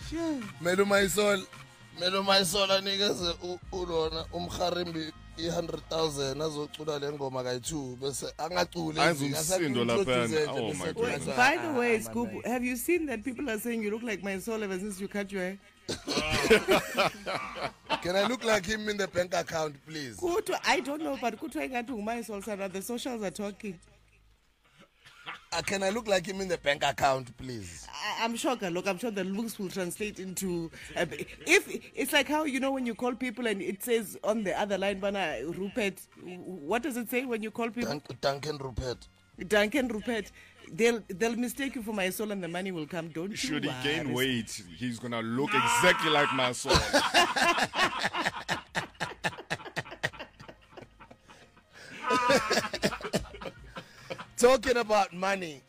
Melo Maisol anikeze ulona umkharimbi 100,000 azocula le ngoma kayi2 bese angaculi Azumsindo lapha. Oh my Wait, God. by the way, Scoop, have you seen that people are saying you look like my soul ever since you cut your hair? Can I look like him in the bank account, please? Kutu, I don't know, but Kutu ain't got to my soul, Sarah. The socials are talking. Can I look like him in the bank account, please? I'm sure, look, I'm sure the looks will translate into. If it's like how, you know, when you call people and it says on the other line, Bana Rupert, what does it say when you call people? Duncan Rupert. Duncan Rupert. They'll mistake you for my soul and the money will come. Don't you Should he worry. gain weight, he's gonna look exactly like my soul. Talking about money,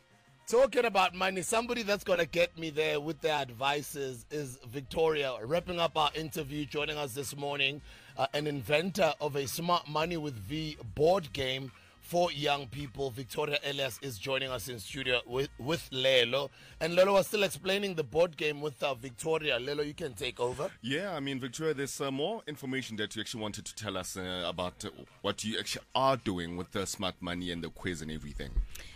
somebody that's going to get me there with their advices is Victoria. Wrapping up our interview, joining us this morning, an inventor of a Smart Money with V board game for young people. Victoria Elias is joining us in studio with Lelo. And Lelo was still explaining the board game with Victoria. Lelo, you can take over. Yeah, I mean, Victoria, there's more information that you actually wanted to tell us about what you actually are doing with the smart money and the quiz and everything.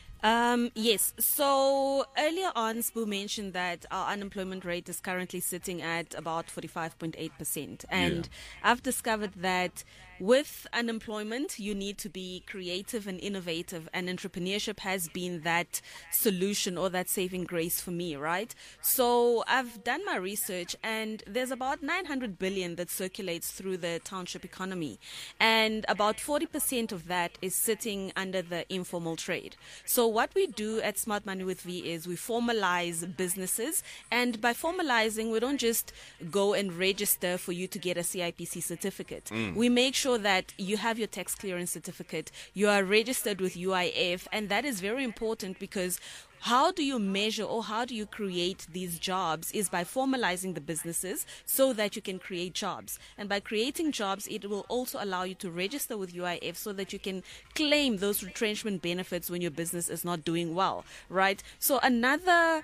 Yes. So earlier on, Spoo mentioned that our unemployment rate is currently sitting at about 45.8%. And I've discovered that with unemployment, you need to be creative and innovative. And entrepreneurship has been that solution or that saving grace for me, right? So I've done my research and there's about 900 billion that circulates through the township economy. And about 40% of that is sitting under the informal trade. So what we do at Smart Money with V is we formalize businesses, and by formalizing, we don't just go and register for you to get a CIPC certificate. We make sure that you have your tax clearance certificate, you are registered with UIF, and that is very important because how do you measure or how do you create these jobs is by formalizing the businesses so that you can create jobs. And by creating jobs, it will also allow you to register with UIF so that you can claim those retrenchment benefits when your business is not doing well, right? So another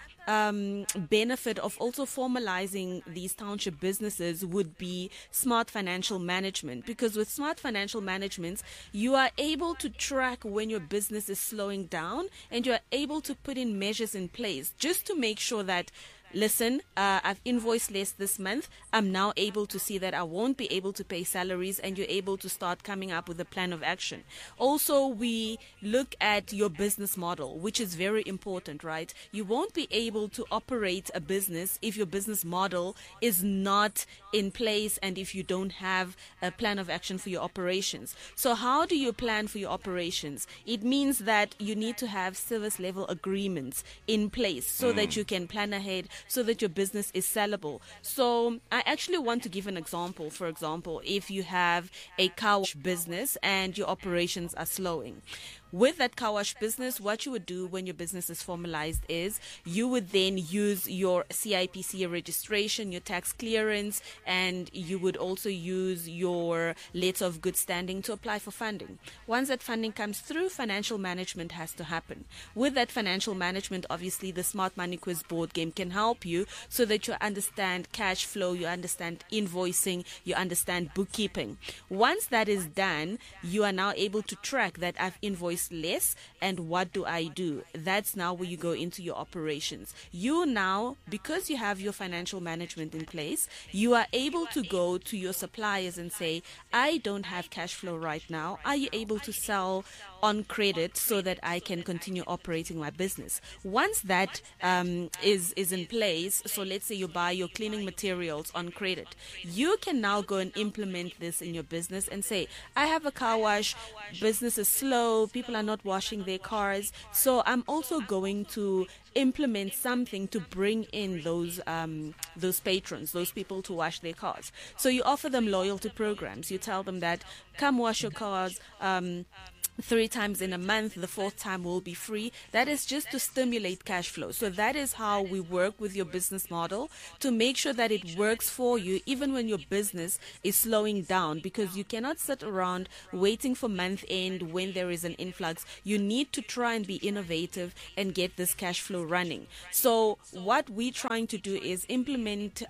benefit of also formalizing these township businesses would be smart financial management, because with smart financial management, you are able to track when your business is slowing down and you are able to put in measures in place just to make sure that, listen, I've invoiced less this month. I'm now able to see that I won't be able to pay salaries, and you're able to start coming up with a plan of action. Also, we look at your business model, which is very important, right? You won't be able to operate a business if your business model is not in place and if you don't have a plan of action for your operations. So how do you plan for your operations? It means that you need to have service level agreements in place so that you can plan ahead, so that your business is sellable. So I actually want to give an example. For example, if you have a car wash business and your operations are slowing, with that car wash business, what you would do when your business is formalized is you would then use your CIPC registration, your tax clearance, and you would also use your letter of good standing to apply for funding. Once that funding comes through, financial management has to happen. With that financial management, obviously, the Smart Money Quiz board game can help you so that you understand cash flow, you understand invoicing, you understand bookkeeping. Once that is done, you are now able to track that I've invoiced less, and what do I do? That's now where you go into your operations. You now, because you have your financial management in place, you are able to go to your suppliers and say, I don't have cash flow right now. Are you able to sell on credit so that I can continue operating my business? Once that is in place, so let's say you buy your cleaning materials on credit, you can now go and implement this in your business and say, I have a car wash, business is slow, people are not washing their cars, so I'm also going to implement something to bring in those patrons, those people to wash their cars. So you offer them loyalty programs. You tell them that come wash your cars. 3 times in a month, the 4th time will be free. That is just to stimulate cash flow. So that is how we work with your business model to make sure that it works for you even when your business is slowing down, because you cannot sit around waiting for month end when there is an influx. You need to try and be innovative and get this cash flow running. So what we're trying to do is implement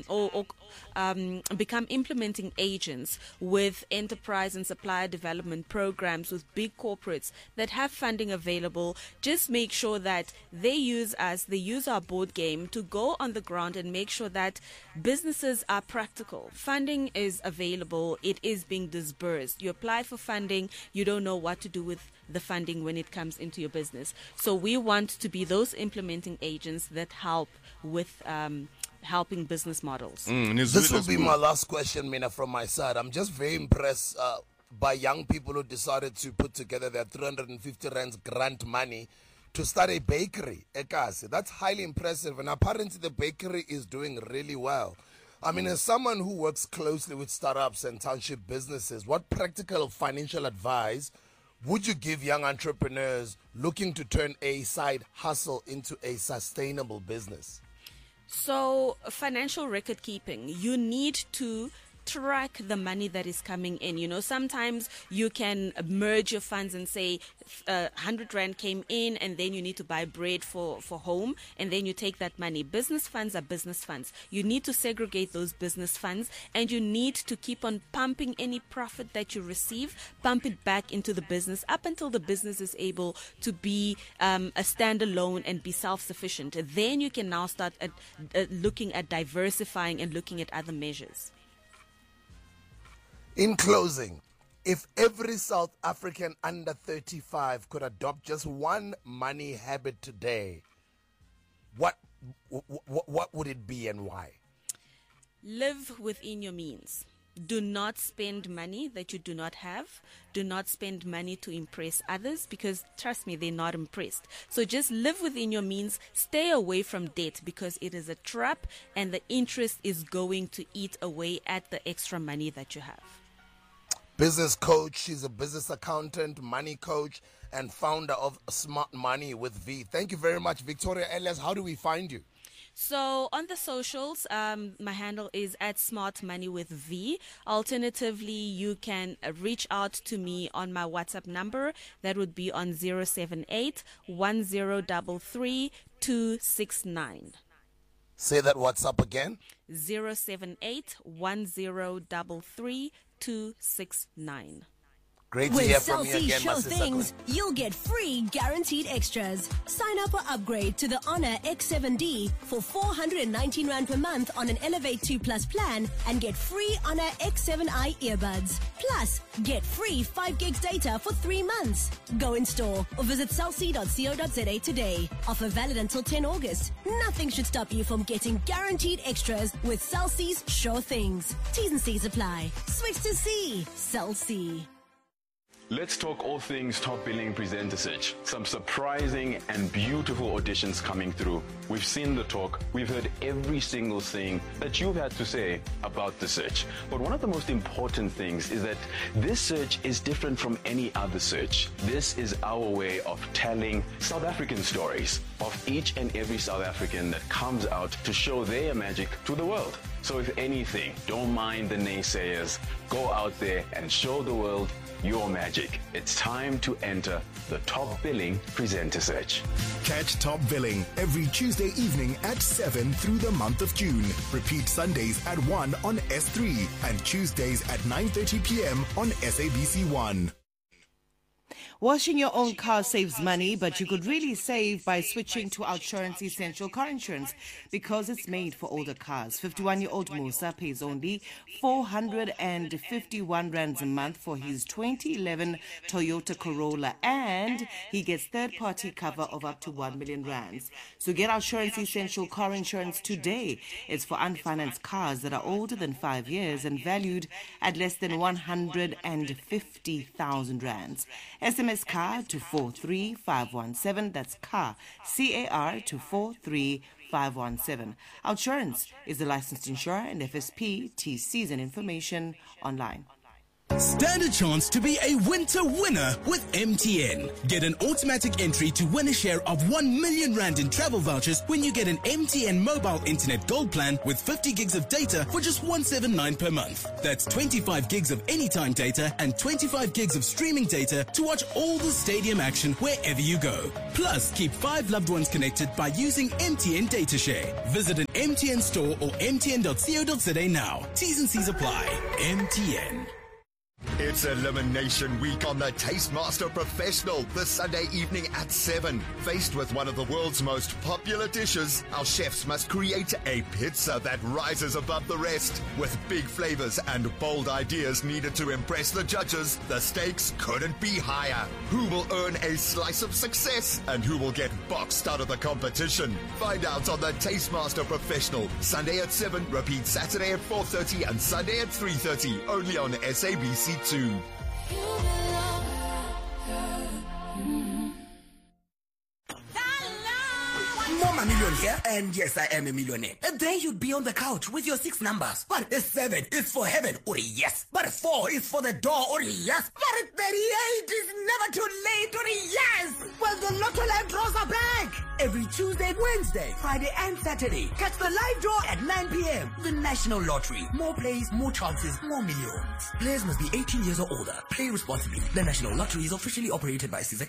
become implementing agents with enterprise and supplier development programs with big corporates that have funding available. Just make sure that they use us, they use our board game to go on the ground and make sure that businesses are practical. Funding is available, it is being disbursed. You apply for funding, you don't know what to do with the funding when it comes into your business. So we want to be those implementing agents that help with helping business models. This will be my last question, Mina, from my side. I'm just very impressed by young people who decided to put together their 350 rands grant money to start a bakery, Ekasi. That's highly impressive, and apparently the bakery is doing really well. I mean, as someone who works closely with startups and township businesses, what practical financial advice would you give young entrepreneurs looking to turn a side hustle into a sustainable business? So, financial record keeping, you need to track the money that is coming in. You know, sometimes you can merge your funds and say 100 Rand came in, and then you need to buy bread for home, and then you take that money. Business funds are business funds. You need to segregate those business funds, and you need to keep on pumping any profit that you receive, pump it back into the business up until the business is able to be a standalone and be self-sufficient. Then you can now start looking at diversifying and looking at other measures. In closing, if every South African under 35 could adopt just one money habit today, what would it be and why? Live within your means. Do not spend money that you do not have. Do not spend money to impress others, because trust me, they're not impressed. So just live within your means. Stay away from debt, because it is a trap and the interest is going to eat away at the extra money that you have. Business coach, she's a business accountant, money coach, and founder of Smart Money with V. Thank you very much, Victoria Elias. How do we find you? So on the socials, my handle is at Smart Money with V. Alternatively, you can reach out to me on my WhatsApp number. That would be on 078 1033 269. Say that WhatsApp again. 078 1033 269. Great to hear from you again, my sister. With Things, you'll get free guaranteed extras. Sign up or upgrade to the Honor X7D for 419 Rand per month on an Elevate 2 Plus plan and get free Honor X7i earbuds. Plus, get free 5 gigs data for 3 months. Go in store or visit cellc.co.za today. Offer valid until 10 August. Nothing should stop you from getting guaranteed extras with Cell C's Sure Things. T's and C's apply. Switch to C. Cell C. Let's talk all things top billing presenter search. Some surprising and beautiful auditions coming through. We've seen the talk. We've heard every single thing that you've had to say about the search. But one of the most important things is that this search is different from any other search. This is our way of telling South African stories of each and every South African that comes out to show their magic to the world. So if anything, don't mind the naysayers. Go out there and show the world your magic. It's time to enter the top billing presenter search. Catch Top Billing every Tuesday evening at 7 through the month of June. Repeat Sundays at 1 on S3 and Tuesdays at 9:30 p.m. on SABC1. Washing your own car saves money, but you could really save by switching to Outsurance Essential Car Insurance, because it's made for older cars. 51-year-old Musa pays only 451 rands a month for his 2011 Toyota Corolla, and he gets third-party cover of up to 1 million rands. So get Outsurance Essential Car Insurance today. It's for unfinanced cars that are older than 5 years and valued at less than 150,000 rands. SMS CAR to 43517. That's CAR, C-A-R, to 43517. Outsurance is a licensed insurer and FSP. TCs and information online. Stand a chance to be a winter winner with MTN. Get an automatic entry to win a share of 1 million rand in travel vouchers when you get an MTN mobile internet gold plan with 50 gigs of data for just 179 per month. That's 25 gigs of anytime data and 25 gigs of streaming data to watch all the stadium action wherever you go. Plus, keep 5 loved ones connected by using MTN Data Share. Visit an MTN store or mtn.co.za now. T's and C's apply. MTN. It's Elimination Week on the Tastemaster Professional this Sunday evening at 7. Faced with one of the world's most popular dishes, our chefs must create a pizza that rises above the rest. With big flavors and bold ideas needed to impress the judges, the stakes couldn't be higher. Who will earn a slice of success and who will get boxed out of the competition? Find out on the Tastemaster Professional, Sunday at 7, repeat Saturday at 4:30 and Sunday at 3:30, only on SABC2. Mama Million here, and yes, I am a millionaire. And then you'd be on the couch with your 6 numbers. But 7 is for heaven, or yes. But 4 is for the door, or yes. But 38 is never too late, or yes. Well, the Lotto Live draws are back. Every Tuesday, Wednesday, Friday, and Saturday. Catch the live draw at 9 p.m. The National Lottery. More plays, more chances, more millions. Players must be 18 years or older. Play responsibly. The National Lottery is officially operated by CISA.